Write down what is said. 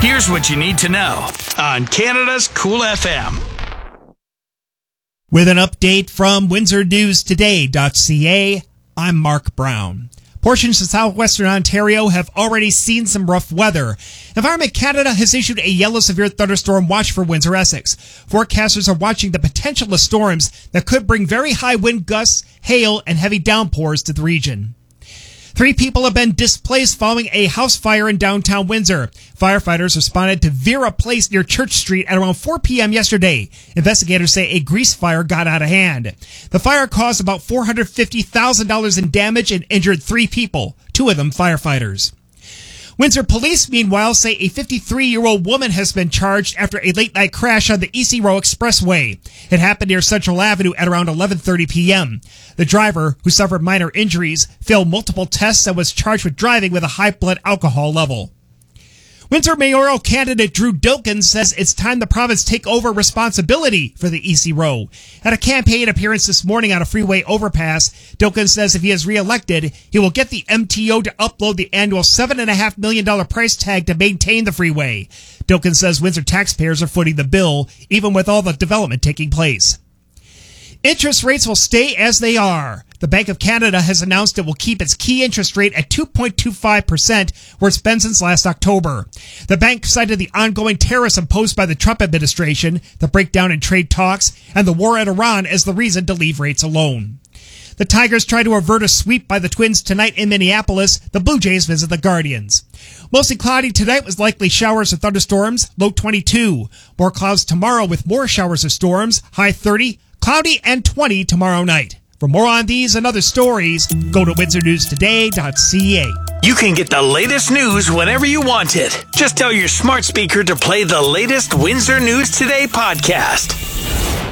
Here's what you need to know on Canada's Cool FM. With an update from WindsorNewsToday.ca, I'm Mark Brown. Portions of southwestern Ontario have already seen some rough weather. Environment Canada has issued a yellow severe thunderstorm watch for Windsor-Essex. Forecasters are watching the potential of storms that could bring very high wind gusts, hail, and heavy downpours to the region. 3 people have been displaced following a house fire in downtown Windsor. Firefighters responded to Vera Place near Church Street at around 4 p.m. yesterday. Investigators say a grease fire got out of hand. The fire caused about $450,000 in damage and injured 3 people, 2 of them firefighters. Windsor police, meanwhile, say a 53-year-old woman has been charged after a late-night crash on the Easy Row Expressway. It happened near Central Avenue at around 11:30 p.m. The driver, who suffered minor injuries, failed multiple tests and was charged with driving with a high blood alcohol level. Windsor mayoral candidate Drew Dilkens says it's time the province take over responsibility for the Easy Row. At a campaign appearance this morning on a freeway overpass, Dilkens says if he is reelected, he will get the MTO to upload the annual $7.5 million price tag to maintain the freeway. Dilkens says Windsor taxpayers are footing the bill, even with all the development taking place. Interest rates will stay as they are. The Bank of Canada has announced it will keep its key interest rate at 2.25%, where it's been since last October. The bank cited the ongoing tariffs imposed by the Trump administration, the breakdown in trade talks, and the war in Iran as the reason to leave rates alone. The Tigers try to avert a sweep by the Twins tonight in Minneapolis. The Blue Jays visit the Guardians. Mostly cloudy tonight with likely showers or thunderstorms, low 22. More clouds tomorrow with more showers or storms, high 30, cloudy and 20 tomorrow night. For more on these and other stories, go to WindsorNewsToday.ca. You can get the latest news whenever you want it. Just tell your smart speaker to play the latest Windsor News Today podcast.